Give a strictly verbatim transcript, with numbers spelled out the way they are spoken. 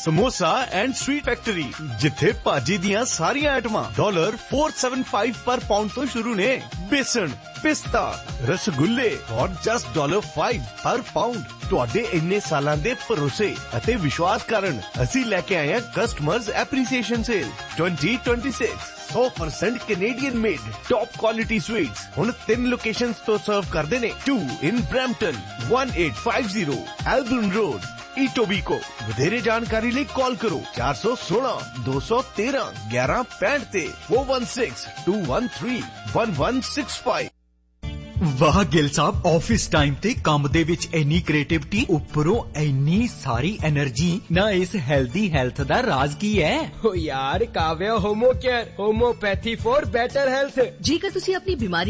Samosa and sweet factory, ਜਿੱਥੇ ਭਾਜੀ ਦੀਆਂ ਸਾਰੀਆਂ ਆਈਟਮਾਂ ਡਾਲਰ four seventy-five ਪਰ ਪਾਉਂਡ ਤੋਂ ਸ਼ੁਰੂ ਨੇ। ਬੇਸਣ, ਪਿਸਤਾ, ਰਸਗੁੱਲੇ ਔਰ ਜਸਟ ਡਾਲਰ five ਪਰ ਪਾਉਂਡ। ਤੁਹਾਡੇ ਇੰਨੇ ਸਾਲਾਂ ਦੇ ਭਰੋਸੇ ਅਤੇ ਵਿਸ਼ਵਾਸ ਕਾਰਨ ਅਸੀਂ ਲੈ ਕੇ ਆਏ ਹਾਂ customers appreciation sale twenty twenty-six। one hundred percent Canadian made top quality sweets ਹੁਣ ਤਿੰਨ ਲੋਕੇਸ਼ਨਸ ਤੋਂ ਸਰਵ ਕਰਦੇ ਨੇ। two in Brampton, eighteen fifty Albion Road, Etobicoke। ਵਧੇਰੇ ਜਾਣਕਾਰੀ ਲਈ ਕਾਲ ਕਰੋ four one six, two one three, eleven sixty ਤੇ four one six, two one three, one one six five। ਵਾਹ ਗਿਲ ਸਾਹਿਬ, ਆਫਿਸ ਟਾਈਮ ਤੇ ਕੰਮ ਦੇ ਵਿੱਚ ਇੰਨੀ ਕ੍ਰੀਏਟਿਵਿਟੀ, ਉੱਪਰੋਂ ਇੰਨੀ ਸਾਰੀ એનર્ਜੀ ਨਾ। ਇਸ ਹੈਲਦੀ ਹੈਲਥ ਦਾ ਰਾਜ਼ ਕੀ ਹੈ? ਓ ਯਾਰ, Kavya homo care, homeopathy for better health. ਜੇਕਰ ਤੁਸੀਂ ਆਪਣੀ ਬਿਮਾਰੀ